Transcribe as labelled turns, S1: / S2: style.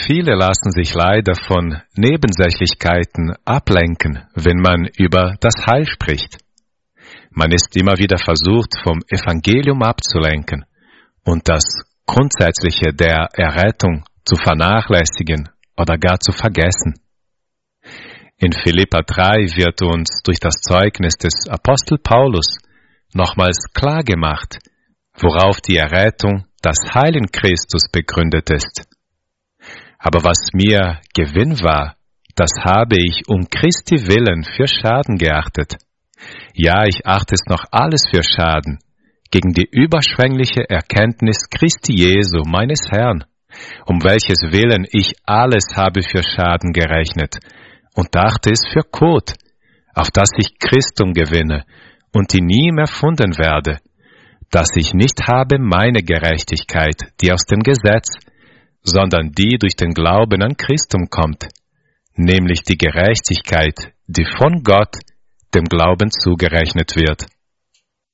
S1: Viele lassen sich leider von Nebensächlichkeiten ablenken, wenn man über das Heil spricht. Man ist immer wieder versucht, vom Evangelium abzulenken und das Grundsätzliche der Errettung zu vernachlässigen oder gar zu vergessen. In Philipper 3 wird uns durch das Zeugnis des Apostel Paulus nochmals klargemacht, worauf die Errettung, das Heil in Christus begründet ist. Aber was mir Gewinn war, das habe ich um Christi willen für Schaden geachtet. Ja, ich achte es noch alles für Schaden, gegen die überschwängliche Erkenntnis Christi Jesu, meines Herrn, um welches Willen ich alles habe für Schaden gerechnet, und dachte es für Kot, auf dass ich Christum gewinne und in ihm erfunden werde, dass ich nicht habe meine Gerechtigkeit, die aus dem Gesetz, sondern die durch den Glauben an Christum kommt, nämlich die Gerechtigkeit, die von Gott dem Glauben zugerechnet wird.